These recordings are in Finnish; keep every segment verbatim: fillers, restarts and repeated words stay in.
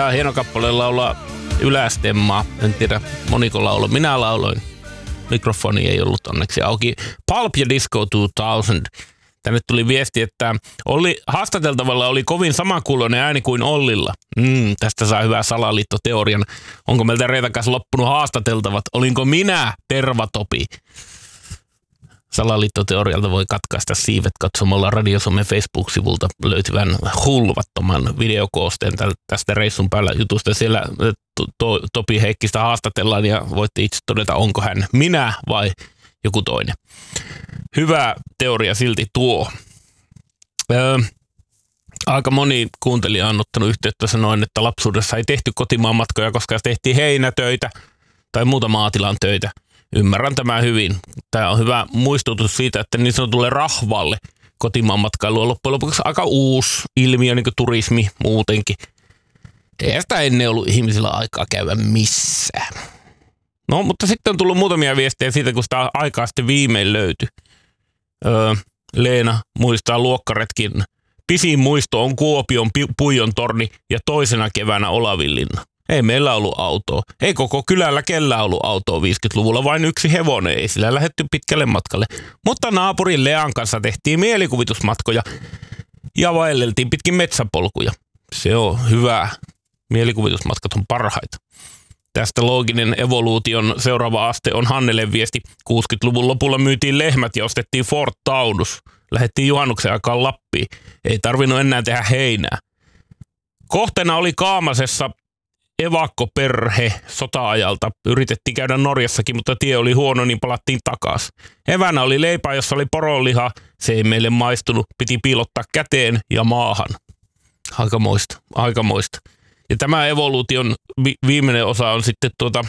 tää hieno kappale laulaa ylästemmaa. En tiedä, moniko laulo. Minä lauloin. Mikrofoni ei ollut onneksi auki. Pulp ja Disco kaksituhatta. Tänne tuli viesti, että Olli, haastateltavalla oli kovin samankuuloinen ääni kuin Ollilla. Mm, tästä saa hyvää salaliittoteorian. Onko meiltä Reetan kanssa loppunut haastateltavat? Olinko minä Tervatopi? Salaliittoteorialta voi katkaista siivet katsomalla Radio Suomen Facebook-sivulta löytyvän hulvattoman videokoosteen tästä reissun päällä jutusta. Siellä to, to, Topi Heikkistä haastatellaan ja voitte itse todeta, onko hän minä vai joku toinen. Hyvä teoria silti tuo. Öö, aika moni kuuntelija on ottanut yhteyttä sanoen, että lapsuudessa ei tehty kotimaan matkoja, koska tehtiin heinätöitä tai muuta maatilan töitä. Ymmärrän tämän hyvin. Tämä on hyvä muistutus siitä, että niin sanotulle rahvalle kotimaan matkailu on loppujen lopuksi aika uusi ilmiö, niin kuin turismi muutenkin. Ei sitä ennen ollut ihmisillä aikaa käydä missään. No, mutta sitten on tullut muutamia viestejä siitä, kun sitä aikaa sitten viimein löytyi. Öö, Leena muistaa luokkaretkin. Pisin muisto on Kuopion Puijon torni ja toisena keväänä Olavinlinna. Ei meillä ollut autoa. Ei koko kylällä kellään ollut autoa viisikymmentäluvulla, vain yksi hevonen. Ei sillä lähdetty pitkälle matkalle. Mutta naapurin Lean kanssa tehtiin mielikuvitusmatkoja ja vaelleltiin pitkin metsäpolkuja. Se on hyvä. Mielikuvitusmatkat on parhaita. Tästä looginen evoluution seuraava aste on Hannelen viesti. kuusikymmentäluvun lopulla myytiin lehmät ja ostettiin Ford Taunus. Lähdettiin juhannuksen aikaan Lappiin. Ei tarvinnut enää tehdä heinää. Kohteena oli Kaamasessa evakkoperhe sota-ajalta. Yritettiin käydä Norjassakin, mutta tie oli huono, niin palattiin takaisin. Evänä oli leipää, jossa oli poronliha. Se ei meille maistunut. Piti piilottaa käteen ja maahan. Aikamoista, aikamoista. Ja tämä evoluution vi- viimeinen osa on sitten tuota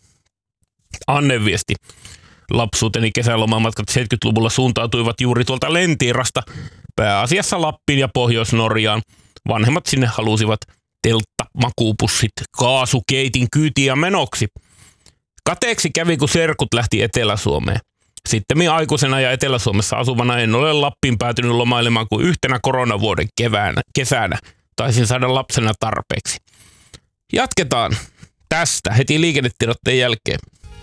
Annen viesti. Lapsuuteni kesälomamatkat seitsemänkymmentäluvulla suuntautuivat juuri tuolta Lentiirasta pääasiassa Lappiin ja Pohjois-Norjaan. Vanhemmat sinne halusivat teltta, makuupussit, kaasukeitin kyytiä menoksi. Kateeksi kävi, kun serkut lähti Etelä-Suomeen. Sittemmin aikuisena ja Etelä-Suomessa asuvana en ole Lappiin päätynyt lomailemaan kuin yhtenä koronavuoden keväänä, kesänä. Taisin saada lapsena tarpeeksi. Jatketaan tästä heti liikennetiedotteen jälkeen.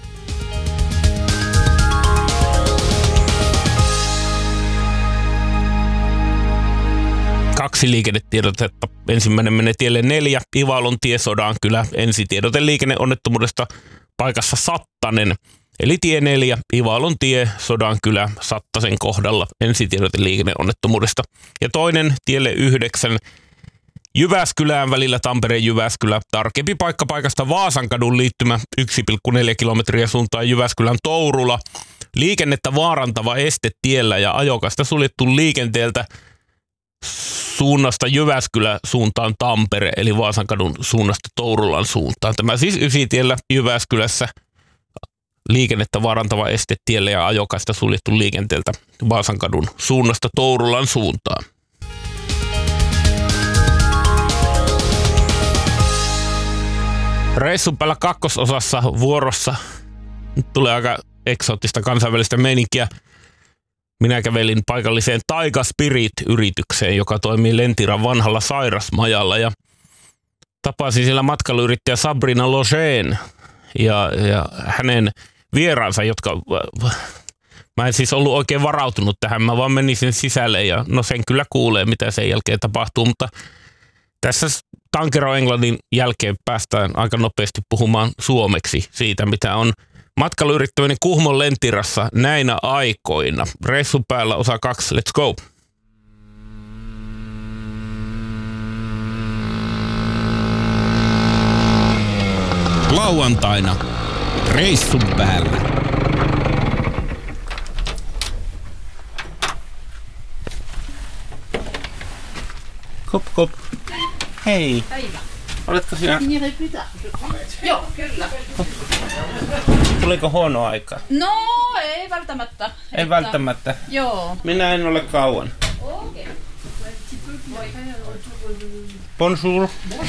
Kaksi liikennetiedotetta. Ensimmäinen menee tielle neljä, Ivalon tie, Sodankylä. Ensitiedote liikenneonnettomuudesta paikassa Sattanen. Eli tie neljä, Ivalon tie, Sodankylä, Sattasen kohdalla. Ensitiedote liikenneonnettomuudesta. Ja toinen tielle yhdeksän, Jyväskylään välillä Tampere-Jyväskylä. Tarkempi paikka paikasta Vaasankadun liittymä yksi pilkku neljä kilometriä suuntaan Jyväskylän Tourula. Liikennettä vaarantava este tiellä ja ajokaista suljettu liikenteeltä suunnasta Jyväskylä suuntaan Tampere, eli Vaasankadun suunnasta Tourulan suuntaan. Tämä siis Ysitiellä Jyväskylässä liikennettä vaarantava este tiellä ja ajokaista suljettu liikenteeltä Vaasankadun suunnasta Tourulan suuntaan. Reissun päällä kakkososassa vuorossa. Nyt tulee aika eksoottista kansainvälistä meininkiä. Minä kävelin paikalliseen Taika Spirit-yritykseen, joka toimii Lentiran vanhalla sairasmajalla. Ja tapasin siellä matkailuyrittäjä Sabrina Logeen ja, ja hänen vieraansa, jotka... Mä en siis ollut oikein varautunut tähän, mä vaan menin sen sisälle ja no sen kyllä kuulee, mitä sen jälkeen tapahtuu, mutta tässä Tankero Englannin jälkeen päästään aika nopeasti puhumaan suomeksi siitä, mitä on matkailuyrittäminen Kuhmon Lentirassa näinä aikoina. Reissun päällä osa kaksi, let's go! Lauantaina reissun päällä. Kop, kop. Hei. Päivä. Oletko sinä? Joo, kyllä. Tuliko huono aika? No, ei välttämättä. Ei että... välttämättä. Joo. Minä en ole kauan. Okei. Bonjour.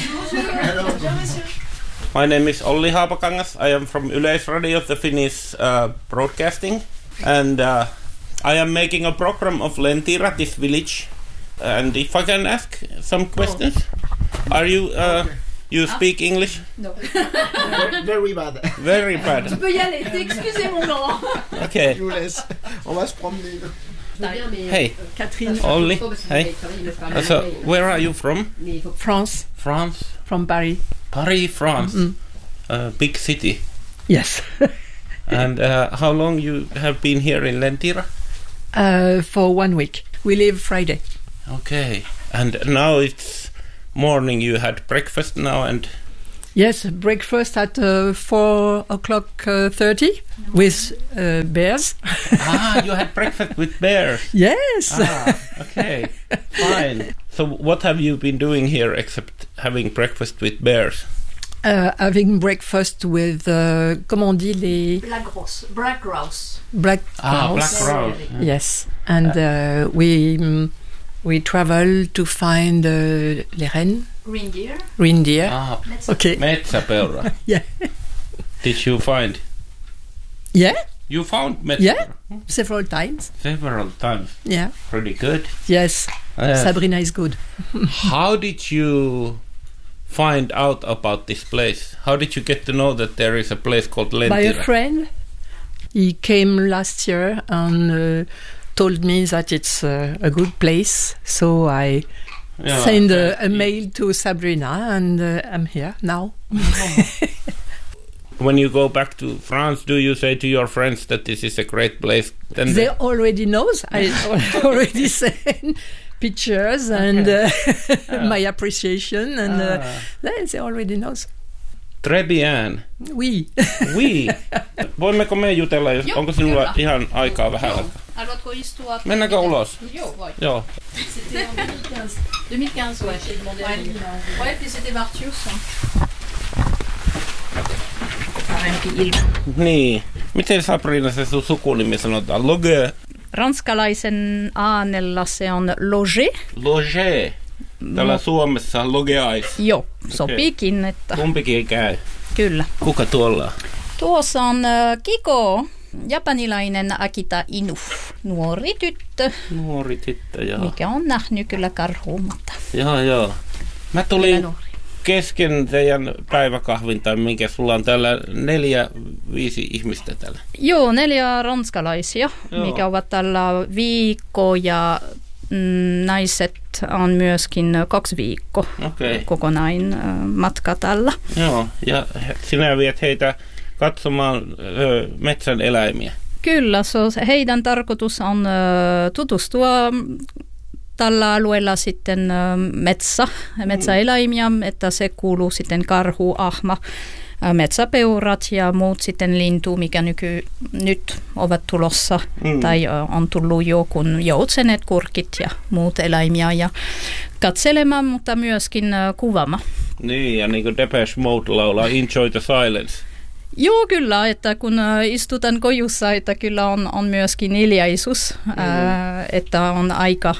My name is Olli Haapakangas. I am from Yleisradio, the Finnish uh, broadcasting. And uh, I am making a program of Lentira, this village. And if I can ask some questions. Are you uh, You speak English? No. Very bad. Very bad. Tu peux y aller, excusez mon grand. Okay. Je vous laisse. On va se promener. Hey, Catherine. Olli. Hey. So, where are you from? France. France. From Paris. Paris, France. Mm. A big city. Yes. And uh, how long you have been here in Lentira? uh, for one week. We leave Friday. Okay. And now it's morning. You had breakfast now and... Yes, breakfast at uh, four o'clock uh, thirty with uh, bears. Ah, you had breakfast with bears. Yes. Ah, okay. Fine. So what have you been doing here except having breakfast with bears? Uh, having breakfast with, uh, comment on dit les... Black grouse. Black grouse. Black Ah, black grouse. grouse. Yes, and uh, we mm, we travel to find uh, les rennes, Reindeer. reindeer. Ah, Okay. metsäpeura. Yeah. Did you find? Yeah, You found metsäpeura? Yeah. several times. Several times. Yeah. Pretty good. Yes. Uh, Sabrina is good. How did you find out about this place? How did you get to know that there is a place called Lentira? By a friend. He came last year and uh, told me that it's uh, a good place. So I Yeah. sent a, a mail to Sabrina and uh, I'm here now. When you go back to France, do you say to your friends that this is a great place? Then They already knows. I already sent pictures and uh, my appreciation and uh, Ah. they they already knows. Très bien. Oui. Oui. Voimmeko me jutella, jos, Joo, onko sinulla kyllä. ihan aikaa vähän Joo. aikaa? Haluatko istua? Mennäänkö ulos? Joo, voi. Joo. C'était en deux mille quinze. deux mille quinze, ouais. J'ai demandé à Lina. Ouais, puis c'était Martius. Parempi ilma. Niin. Miten Sabrina se sun sukunimi sanotaan? Loge? Ranskalaisen äänellä se on loge. Loge. Täällä Suomessa logeais. Joo, sopiikin, että Kumpikin käy. kyllä. Kuka tuolla on? Tuossa on äh, Kiko, japanilainen Akita Inu, nuori tyttö, Nuori tyttö, joo. mikä on nähnyt kyllä karhuumatta. Joo, joo. Mä tulin kesken teidän päiväkahvin, tai minkä sulla on täällä neljä, viisi ihmistä täällä. Joo, neljä ranskalaisia, Joo. mikä ovat tällä viikko ja mm, naiset on myöskin kaksi viikkoa Okei. kokonain äh, matka tällä. Joo, ja he- sinä viet heitä katsomaan ö, metsän eläimiä. Kyllä, so heidän tarkoitus on ö, tutustua tällä alueella sitten ö, metsä, metsäeläimiä, että se kuuluu sitten karhu, ahma, ö, metsäpeurat ja muut sitten lintu, mikä nyky, nyt ovat tulossa Mm. tai ö, on tullut jo, kun joutsenet, kurkit ja muut eläimiä ja katselemaan, mutta myöskin ö, kuvaamaan. Niin, ja niin kuin Depeche Mode laulaa Enjoy the Silence. Joo, kyllä, että kun ä, istutaan kojussa, että kyllä on, on myöskin hiljaisuus, mm. ä, että on aika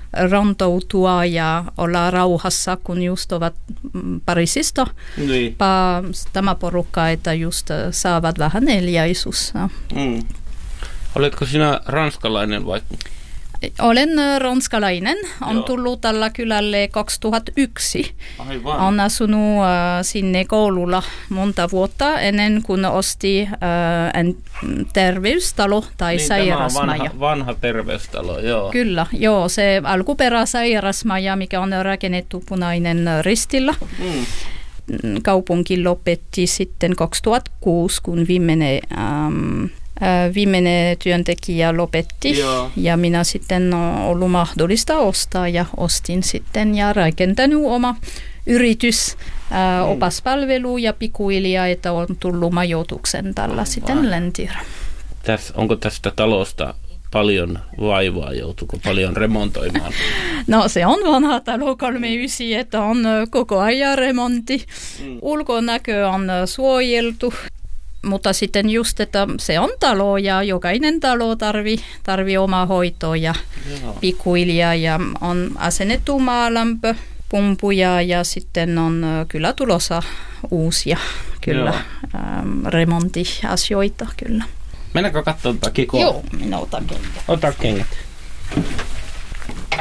rantoutua ja olla rauhassa, kun just ovat mm, Pariisista. Niin. Pa, tämä porukka, että just ä, saavat vähän hiljaisuus. Mm. Oletko sinä ranskalainen vai? Olen ä, ranskalainen, on Joo. tullut tällä kylälle kaksituhattayksi. Aivan. On asunut äh, sinne koululla monta vuotta ennen kuin osti äh, en, terveystalo tai niin, sairasmaja. Tämä on vanha, vanha terveystalo, joo. Kyllä, joo, se alkuperä sairasmaja, mikä on rakennettu Punainen Ristillä. Mm. Kaupunki lopetti sitten kaksituhattakuusi, kun viimeinen, ähm, äh, viimeinen työntekijä lopetti. Joo. Ja minä sitten on ollut mahdollista ostaa ja ostin sitten ja rakentanut oma yritys, ää, Mm. opaspalvelu ja pikkuhiljaa, että on tullut majoituksen tällä Aivan. sitten Lentira. Täs, onko tästä talosta paljon vaivaa, joutuuko paljon remontoimaan? No se on vanha talo kolmekymmentäyhdeksän, että on ö, koko ajan remontti. Mm. Ulkonäkö on ö, suojeltu, mutta sitten just, että se on talo ja jokainen talo tarvii tarvi omaa hoitoa ja Joo. pikkuhiljaa ja on asennettu maalämpö, pumpuja ja sitten on ö, kyllä tulossa uusia kyllä äm, remonttiasioita kyllä. Mennäänkö katsomaan tätä Kikoa? Joo, minä otan kengät. Ota kengät.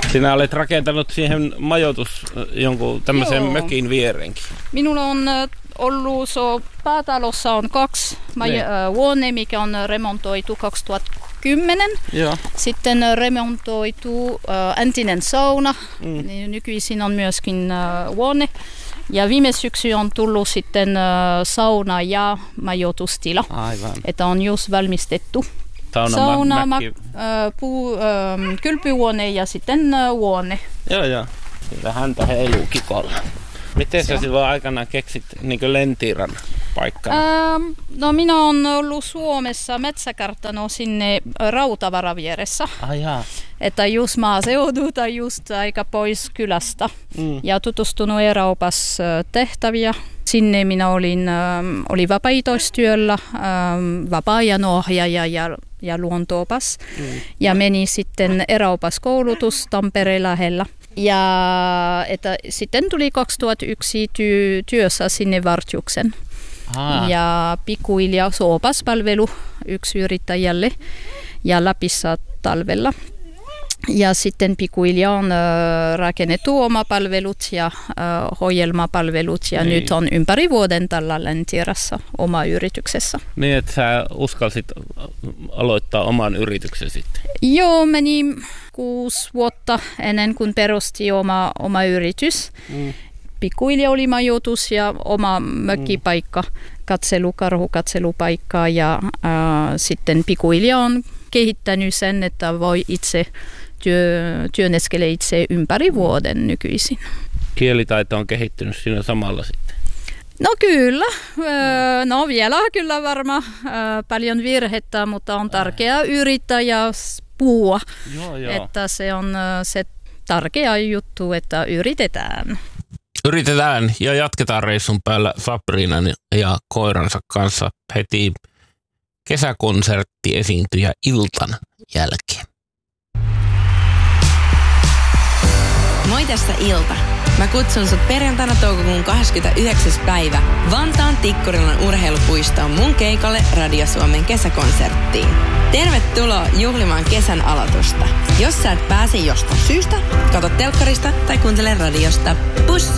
Sinä olet rakentanut siihen majoitus jonkun tämmöisen Joo. mökin vierenkin. Minulla on äh, ollut, so, päätalossa on kaksi Niin. äh, huone, mikä on remontoitu kaksituhattakymmenen. Joo. Sitten äh, remontoitu äh, entinen sauna. Mm. Nykyisin on myöskin äh, huone. Ja viime syksy on tullut sitten äh, sauna ja majoitustila. Aivan. Että on just valmistettu. Sauna, Sauna, mä, ma- äh, puu, äh, kylpyhuone ja sitten äh, huone. Joo, joo. Kyllä häntä heiluu kikolla. Miten sä silloin aikanaan keksit niin lentiiran paikkana? Ähm, no minä olen ollut Suomessa metsäkartano sinne Rautavaara vieressä. Ai jaa. Että just maaseudulta, just aika pois kylästä. Mm. Ja tutustunut eraupas tehtäviä. Sinne minä olin, ähm, oli vapaaehtoistyöllä, ähm, vapaa-ajan ohjaaja ja, ja luontoopas. Mm. Ja meni sitten eraupaskoulutus Tampereen lähellä. Ja että sitten tuli kaksituhattayksi ty- työssä sinne Vartiuksen. Aa. Ja pikkuhiljaa opaspalvelu yksi yrittäjälle ja Lapissa talvella. Ja sitten pikkuhiljaa on äh, rakennettu oma palvelut ja äh, ohjelmapalvelut ja niin. Nyt on ympäri vuoden tällä Läntirassa oma yrityksessä. Niin, että sä uskalsit aloittaa oman yrityksen sitten. Joo, meni kuusi vuotta ennen kuin perusti oma, oma yritys. Mm. Pikkuhiljaa oli majoitus ja oma mökkipaikka, katselu, karhukatselupaikka ja äh, sitten pikkuhiljaa on kehittänyt sen, että voi itse työ, työnneskele itse ympäri vuoden nykyisin. Kielitaito on kehittynyt siinä samalla sitten. No kyllä, öö, no vielä kyllä varmaan öö, paljon virhettä, mutta on tärkeää yrittää ja puhua, Joo, joo. että se on öö, se tärkeä juttu, että yritetään. Yritetään ja jatketaan reissun päällä Sabrinan ja koiransa kanssa heti kesäkonsertti esiintyjä iltan jälkeen. Moi, tässä Ilta. Mä kutsun sut perjantaina toukokuun kahdeskymmenesyhdeksäs päivä Vantaan Tikkurilan urheilupuistoon mun keikalle Radio Suomen kesäkonserttiin. Tervetuloa juhlimaan kesän aloitusta. Jos sä et pääse jostain syystä, katso telkkarista tai kuuntele radiosta. Pus!